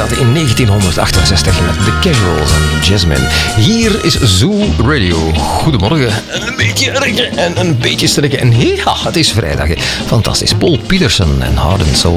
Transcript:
zaten in 1968 met The Casuals en Jasmine. Hier is Zoo Radio. Goedemorgen. Een beetje rekken en een beetje strekken. En ja, het is vrijdag. Fantastisch. Paul Peterson en Hard and Soul.